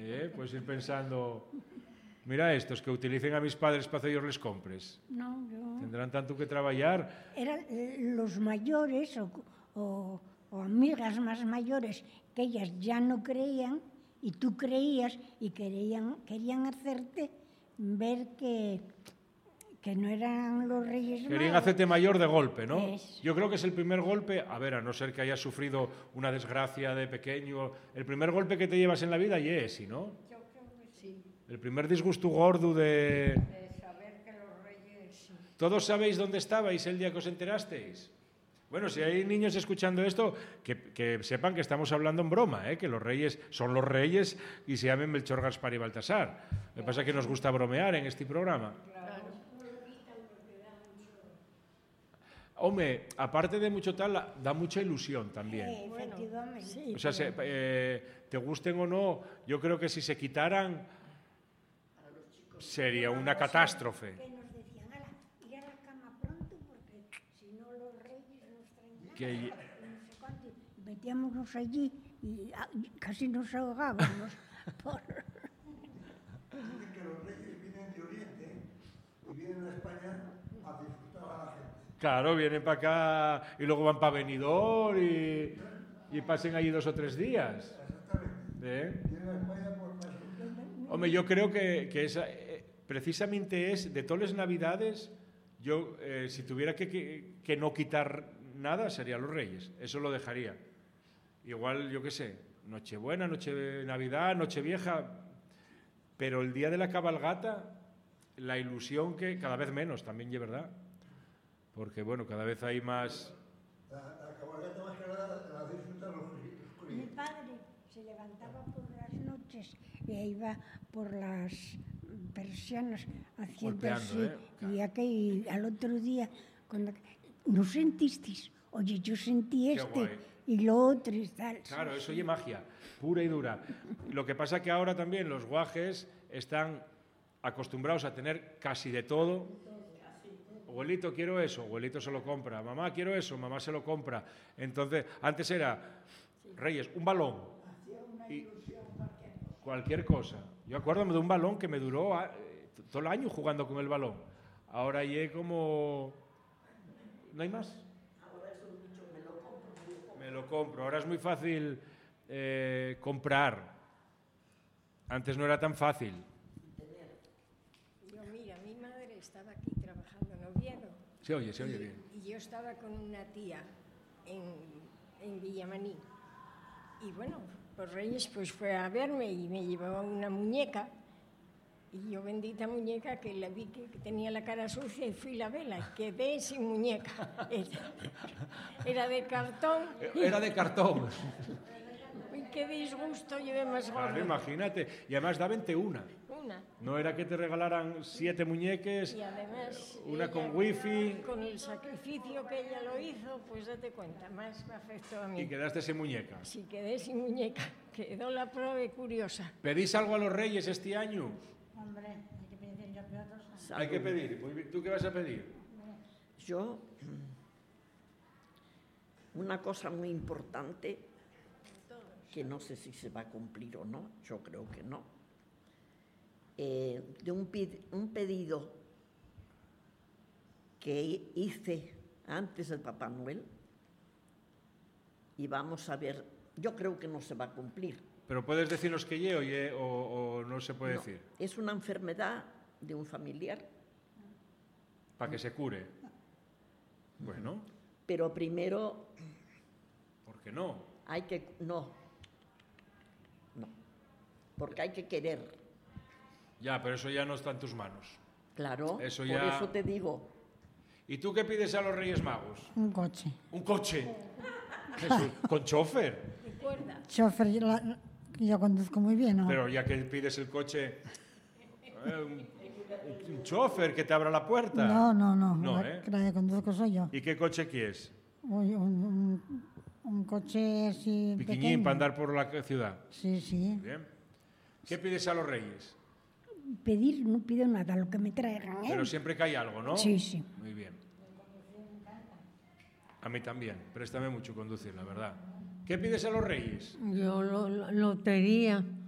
Pues ir pensando, mira estos que utilicen a mis padres para hacer les compres. No, yo... Tendrán tanto que traballar. Eran los mayores o amigas más mayores que ellas ya no creían y tú creías y querían hacerte ver que no eran los Reyes Magos. Querían hacerte mayor de golpe, ¿no? Yo creo que es el primer golpe, a ver, a no ser que hayas sufrido una desgracia de pequeño, el primer golpe que te llevas en la vida y es ese, ¿no? Yo creo que sí. El primer disgusto gordo de saber que los Reyes... ¿Todos sabéis dónde estabais el día que os enterasteis? Bueno, si hay niños escuchando esto, que sepan que estamos hablando en broma, que los reyes son los reyes y se llamen Melchor, Gaspar y Baltasar. Lo que pasa es que nos gusta bromear en este programa. Hombre, aparte de mucho tal, da mucha ilusión también. Efectivamente. Sí, o sea, te gusten o no, yo creo que si se quitaran sería una catástrofe. Que nos decían, ala, ir a la cama pronto porque si no los Reyes nos traen nada. Que... no sé cuánto. Metíamos allí y casi nos ahogábamos. Dicen que los Reyes vienen de Oriente y vienen a España a disfrutar a la gente. Claro, vienen para acá y luego van para Benidorm y pasen allí 2 o 3 días. Exactamente. Vienen a España por más. Hombre, yo creo que esa, precisamente es, de todas las Navidades, yo, si tuviera que no quitar nada, serían los Reyes. Eso lo dejaría. Igual, yo qué sé, Nochebuena, Navidad, Nochevieja, pero el día de la cabalgata, la ilusión que cada vez menos, también es verdad. Porque, bueno, cada vez hay más... La cabalgata más que nada la disfrutan los Mi padre se levantaba por las noches y iba por las persianas haciendo así. Y al otro día, cuando ¿no sentisteis? Oye, yo sentí y lo otro y tal. Claro, eso es magia, pura y dura. Lo que pasa que ahora también los guajes están acostumbrados a tener casi de todo. Abuelito, quiero eso, abuelito se lo compra. Mamá, quiero eso, mamá se lo compra. Entonces, antes era, Reyes, un balón. Y cualquier cosa. Yo acuérdame de un balón que me duró todo el año jugando con el balón. Ahora ya como... ¿No hay más? Ahora eso mucho me lo compro. Ahora es muy fácil comprar. Antes no era tan fácil. Mira, mi madre estaba aquí trabajando en Oviedo. Se oye bien. Y yo estaba con una tía en Villamaní. Y bueno, por Reyes pues fue a verme y me llevaba una muñeca. Y yo, bendita muñeca, que la vi que tenía la cara sucia y fui la vela. Y quedé sin muñeca. Era de cartón. Era de cartón. Uy, qué disgusto, llevé más gordo. Claro, imagínate. Y además daban una. No era que te regalaran 7 muñeques, y además, una con wifi. Con el sacrificio que ella lo hizo, pues date cuenta, más me afectó a mí. Y quedaste sin muñeca. Sí, quedé sin muñeca. Quedó la prueba curiosa. ¿Pedís algo a los Reyes este año? Hombre, hay que pedir yo otros. Hay que pedir. ¿Tú qué vas a pedir? Yo, una cosa muy importante, que no sé si se va a cumplir o no, yo creo que no. De un pedido que hice antes del Papá Noel y vamos a ver, yo creo que no se va a cumplir. ¿Pero puedes decirnos qué lleve o no se puede decir? Es una enfermedad de un familiar. Para que se cure. Bueno. Pero primero... ¿Por qué no? No, porque hay que querer. Ya, pero eso ya no está en tus manos. Claro, eso por ya... eso te digo. ¿Y tú qué pides a los Reyes Magos? Un coche. ¿Un coche? Jesús, ¿con chofer? Recuerda. Chofer, yo conduzco muy bien, ¿no? Pero ya que pides el coche... un chofer que te abra la puerta. No, la que conduzco soy yo. ¿Y qué coche quieres? Uy, un coche así Piquiñín pequeño. para andar por la ciudad. Sí. Bien. ¿Qué pides a los Reyes? Pedir no pido nada, lo que me traigan, ¿eh? Pero siempre que hay algo, ¿no? Sí. Muy bien. A mí también. Préstame mucho conducir, la verdad. ¿Qué pides a los Reyes? Yo lotería.